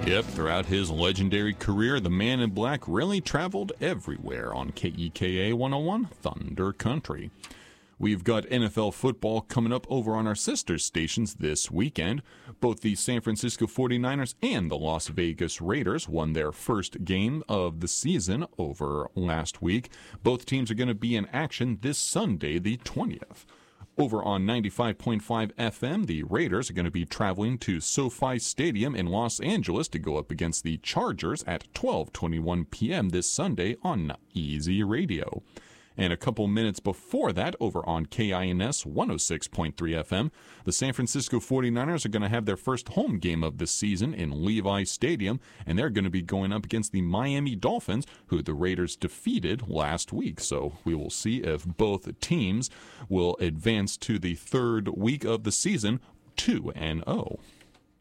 Yep, throughout his legendary career, the Man in Black really traveled everywhere on KEKA 101 Thunder Country. We've got NFL football coming up over on our sister stations this weekend. Both the San Francisco 49ers and the Las Vegas Raiders won their first game of the season over last week. Both teams are going to be in action this Sunday, the 20th. Over on 95.5 FM, the Raiders are going to be traveling to SoFi Stadium in Los Angeles to go up against the Chargers at 12:21 p.m. this Sunday on Easy Radio. And a couple minutes before that, over on KINS 106.3 FM, the San Francisco 49ers are going to have their first home game of the season in Levi Stadium, and they're going to be going up against the Miami Dolphins, who the Raiders defeated last week. So we will see if both teams will advance to the third week of the season 2-0.